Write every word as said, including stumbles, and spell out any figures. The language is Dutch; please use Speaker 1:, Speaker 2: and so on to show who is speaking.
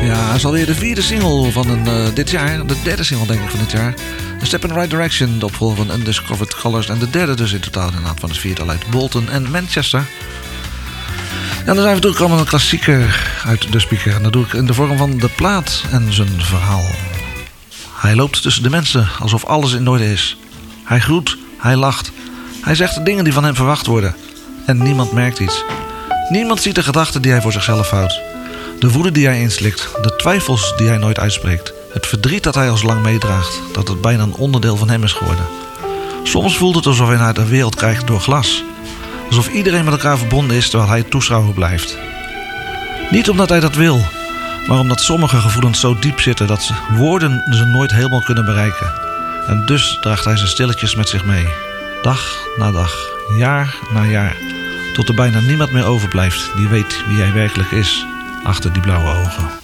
Speaker 1: Ja, het is alweer de vierde single van een, uh, dit jaar. De derde single denk ik van dit jaar. A Step in the Right Direction, de opvolger van Undiscovered Colors. En de derde dus in totaal inderdaad van het viertal uit Bolton en Manchester. Ja, dan zijn we toegekomen aan een klassieker uit de speaker. En dat doe ik in de vorm van de plaat en zijn verhaal. Hij loopt tussen de mensen alsof alles in orde is. Hij groet, hij lacht. Hij zegt de dingen die van hem verwacht worden. En niemand merkt iets. Niemand ziet de gedachten die hij voor zichzelf houdt. De woede die hij inslikt, de twijfels die hij nooit uitspreekt. Het verdriet dat hij al zo lang meedraagt, dat het bijna een onderdeel van hem is geworden. Soms voelt het alsof hij naar de wereld kijkt door glas. Alsof iedereen met elkaar verbonden is terwijl hij toeschouwer blijft. Niet omdat hij dat wil, maar omdat sommige gevoelens zo diep zitten dat ze, woorden ze nooit helemaal kunnen bereiken. En dus draagt hij ze stilletjes met zich mee. Dag na dag, jaar na jaar. Tot er bijna niemand meer overblijft die weet wie hij werkelijk is achter die blauwe ogen.